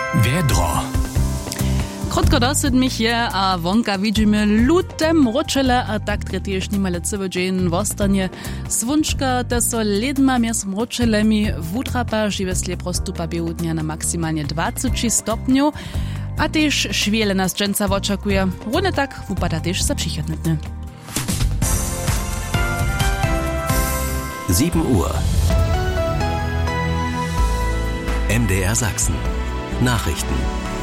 Wiedro. Krótko dosyć mi je, a wonka widzimy lutem roczele, a tak tretujesz niemale cały dzień w ostanie. Słonczka te so ledma między roczelemi wutrapa, żywesle prostupa białudnia na maksymalnie 20 stopniów, a też szwiele nas dżęca oczekuje. Równie tak wypada też za przychodne dni. 7 Uhr. MDR Sachsen. Nachrichten.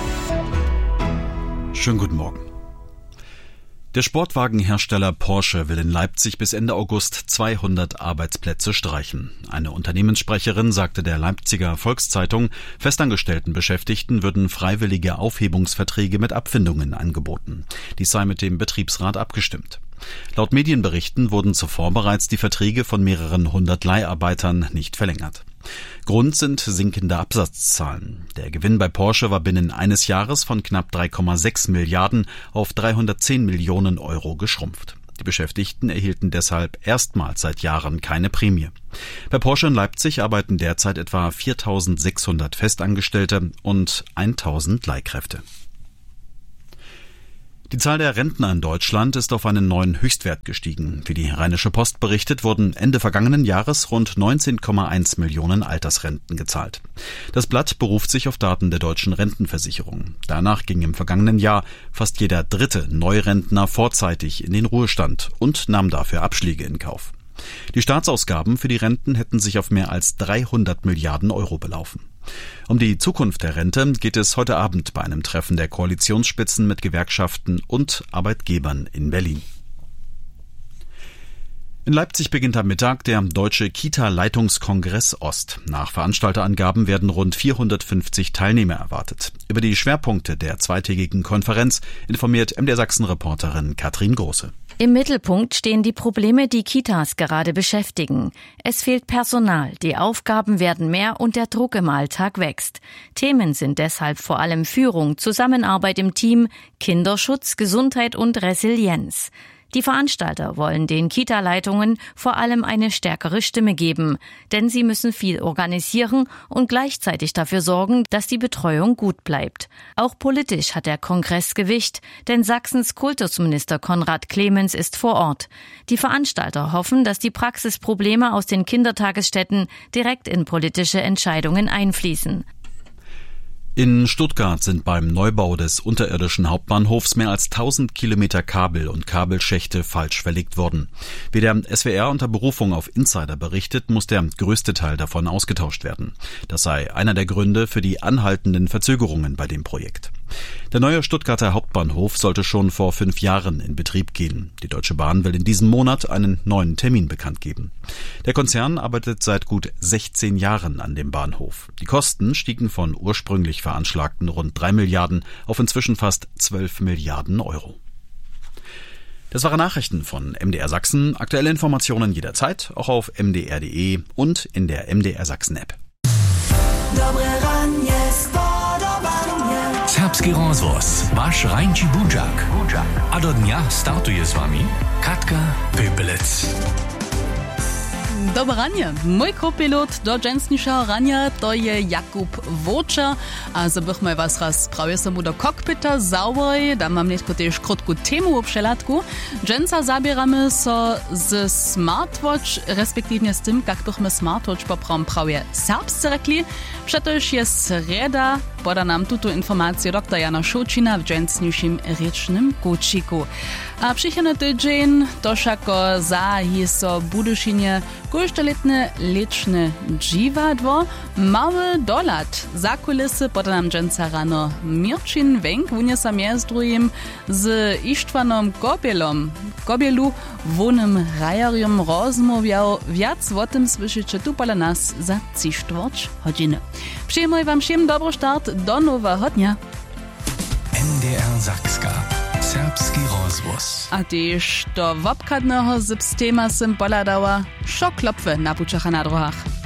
Schönen guten Morgen. Der Sportwagenhersteller Porsche will in Leipzig bis Ende August 200 Arbeitsplätze streichen. Eine Unternehmenssprecherin sagte der Leipziger Volkszeitung, festangestellten Beschäftigten würden freiwillige Aufhebungsverträge mit Abfindungen angeboten. Dies sei mit dem Betriebsrat abgestimmt. Laut Medienberichten wurden zuvor bereits die Verträge von mehreren 100 Leiharbeitern nicht verlängert. Grund sind sinkende Absatzzahlen. Der Gewinn bei Porsche war binnen eines Jahres von knapp 3,6 Milliarden auf 310 Millionen Euro geschrumpft. Die Beschäftigten erhielten deshalb erstmals seit Jahren keine Prämie. Bei Porsche in Leipzig arbeiten derzeit etwa 4.600 Festangestellte und 1.000 Leihkräfte. Die Zahl der Rentner in Deutschland ist auf einen neuen Höchstwert gestiegen. Wie die Rheinische Post berichtet, wurden Ende vergangenen Jahres rund 19,1 Millionen Altersrenten gezahlt. Das Blatt beruft sich auf Daten der deutschen Rentenversicherung. Danach ging im vergangenen Jahr fast jeder dritte Neurentner vorzeitig in den Ruhestand und nahm dafür Abschläge in Kauf. Die Staatsausgaben für die Renten hätten sich auf mehr als 300 Milliarden Euro belaufen. Um die Zukunft der Rente geht es heute Abend bei einem Treffen der Koalitionsspitzen mit Gewerkschaften und Arbeitgebern in Berlin. In Leipzig beginnt am Mittag der Deutsche Kita-Leitungskongress Ost. Nach Veranstalterangaben werden rund 450 Teilnehmer erwartet. Über die Schwerpunkte der zweitägigen Konferenz informiert MDR Sachsen-Reporterin Katrin Große. Im Mittelpunkt stehen die Probleme, die Kitas gerade beschäftigen. Es fehlt Personal, die Aufgaben werden mehr und der Druck im Alltag wächst. Themen sind deshalb vor allem Führung, Zusammenarbeit im Team, Kinderschutz, Gesundheit und Resilienz. Die Veranstalter wollen den Kita-Leitungen vor allem eine stärkere Stimme geben, denn sie müssen viel organisieren und gleichzeitig dafür sorgen, dass die Betreuung gut bleibt. Auch politisch hat der Kongress Gewicht, denn Sachsens Kultusminister Konrad Clemens ist vor Ort. Die Veranstalter hoffen, dass die Praxisprobleme aus den Kindertagesstätten direkt in politische Entscheidungen einfließen. In Stuttgart sind beim Neubau des unterirdischen Hauptbahnhofs mehr als 1000 Kilometer Kabel und Kabelschächte falsch verlegt worden. Wie der SWR unter Berufung auf Insider berichtet, muss der größte Teil davon ausgetauscht werden. Das sei einer der Gründe für die anhaltenden Verzögerungen bei dem Projekt. Der neue Stuttgarter Hauptbahnhof sollte schon vor 5 Jahren in Betrieb gehen. Die Deutsche Bahn will in diesem Monat einen neuen Termin bekannt geben. Der Konzern arbeitet seit gut 16 Jahren an dem Bahnhof. Die Kosten stiegen von ursprünglich veranschlagten rund 3 Milliarden auf inzwischen fast 12 Milliarden Euro. Das waren Nachrichten von MDR Sachsen. Aktuelle Informationen jederzeit, auch auf mdr.de und in der MDR Sachsen App. Serbski rozvoz, vaš Rajnči Budžak. A do dnia startuje s vami Katka Pepelec. Dobre ranie. Mój kopilot do dżęsniejszego rania to je Jakub Woča. A zabychmy was raz prawie samo do kokpita zaujść. Da mam netko też krótką temu o przelatku. Dżęca zabieramy so z smartwatch, respektywnie z tym, jak bychmy smartwatch poprom prawie serbscy rekli. Przecież jest sreda, poda nam tuto informację dr Jana Šočina w dżęsniejszym rycznym kuciku. A przychodny tydzień to szako zahiso budyšinie kosztoletne leczne dziwadło. Mały dolat za kulisy poda nam dżęca rano Mirčin Wenk, wunie sam je z drugim z Ištvanom Kobielu wonym rajarium rozmawiał. Wiac o tym słyszycie tu pola nas za 3/4 Przyjmuję wam všem dobry start do nowego dnia. MDR Sakska. Serbski rozvoz. A też do wopkadnego systema sym poladała, szok klopwy na puczach na drogach.